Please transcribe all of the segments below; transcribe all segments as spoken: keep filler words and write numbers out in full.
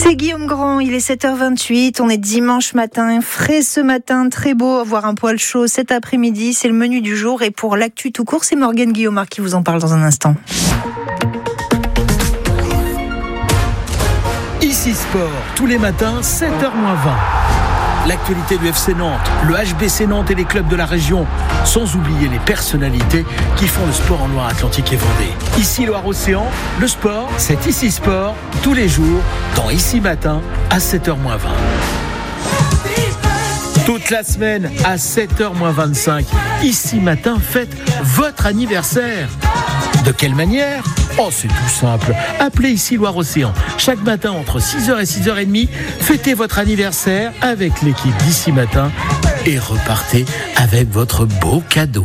C'est Guillaume Grand, il est sept heures vingt-huit, on est dimanche matin, frais ce matin, très beau, avoir un poil chaud cet après-midi, c'est le menu du jour. Et pour l'actu tout court, c'est Morgane Guillaumard qui vous en parle dans un instant. Ici Sport, tous les matins, sept heures moins vingt. L'actualité du F C Nantes, le H B C Nantes et les clubs de la région, sans oublier les personnalités qui font le sport en Loire-Atlantique et Vendée. Ici Loire-Océan, le sport, c'est Ici Sport, tous les jours, dans Ici Matin, à sept heures moins vingt. Toute la semaine, à sept heures moins vingt-cinq, Ici Matin, faites votre anniversaire. De quelle manière ? Oh, c'est tout simple. Appelez ici Loire-Océan. Chaque matin, entre six heures et six heures trente, fêtez votre anniversaire avec l'équipe d'Ici Matin et repartez avec votre beau cadeau.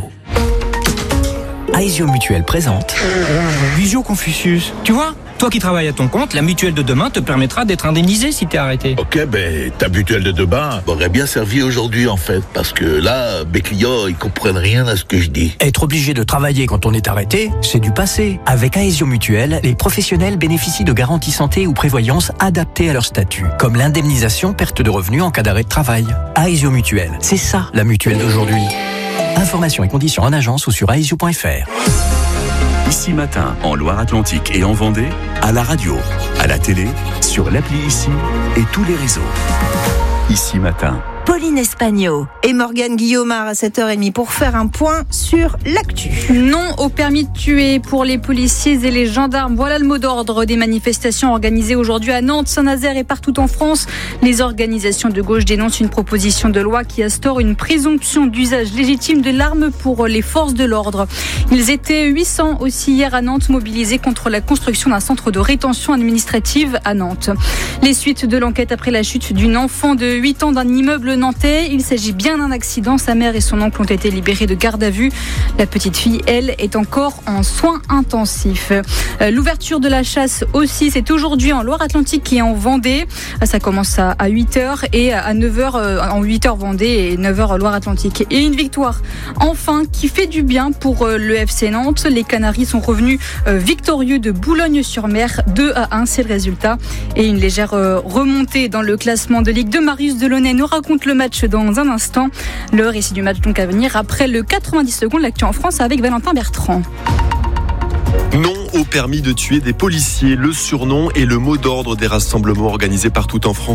Aesio Mutuelle présente Visio Confucius. Tu vois, toi qui travailles à ton compte, la mutuelle de demain te permettra d'être indemnisé si t'es arrêté. Ok, ben ta mutuelle de demain m'aurait bien servi aujourd'hui en fait, parce que là, mes clients, ils comprennent rien à ce que je dis. Être obligé de travailler quand on est arrêté, c'est du passé. Avec Aesio Mutuelle, les professionnels bénéficient de garanties santé ou prévoyance adaptées à leur statut, comme l'indemnisation perte de revenus en cas d'arrêt de travail. Aesio Mutuelle, c'est ça la mutuelle d'aujourd'hui. Informations et conditions en agence ou sur aesio point f r. Ici Matin, en Loire-Atlantique et en Vendée, à la radio, à la télé, sur l'appli Ici et tous les réseaux. Ici Matin. Pauline Espagno et Morgane Guillaumard à sept heures trente pour faire un point sur l'actu. Non au permis de tuer pour les policiers et les gendarmes. Voilà le mot d'ordre des manifestations organisées aujourd'hui à Nantes, Saint-Nazaire et partout en France. Les organisations de gauche dénoncent une proposition de loi qui instaure une présomption d'usage légitime de l'arme pour les forces de l'ordre. Ils étaient huit cents aussi hier à Nantes, mobilisés contre la construction d'un centre de rétention administrative à Nantes. Les suites de l'enquête après la chute d'une enfant de huit ans d'un immeuble nantais. Il s'agit bien d'un accident. Sa mère et son oncle ont été libérés de garde à vue. La petite fille, elle, est encore en soins intensifs. Euh, l'ouverture de la chasse aussi, c'est aujourd'hui en Loire-Atlantique et en Vendée. Ça commence à, à huit heures et à neuf heures, euh, en huit heures Vendée et neuf heures Loire-Atlantique. Et une victoire, enfin, qui fait du bien pour euh, le F C Nantes. Les Canaries sont revenus euh, victorieux de Boulogne-sur-Mer. deux à un, c'est le résultat. Et une légère euh, remontée dans le classement de Ligue deux. Marius Delaunay nous raconte le match dans un instant. Le récit du match donc à venir après le quatre-vingt-dix secondes, l'actu en France avec Valentin Bertrand. Non au permis de tuer des policiers, le surnom et le mot d'ordre des rassemblements organisés partout en France.